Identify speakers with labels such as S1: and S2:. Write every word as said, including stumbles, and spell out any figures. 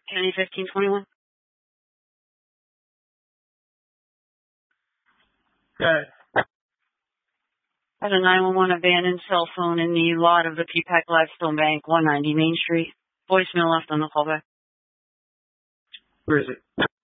S1: County fifteen twenty-one.
S2: Good.
S1: At a nine one one abandoned cell phone in the lot of the P PAC Gladstone Bank, one ninety Main Street. Voicemail left on the callback.
S2: Where is it?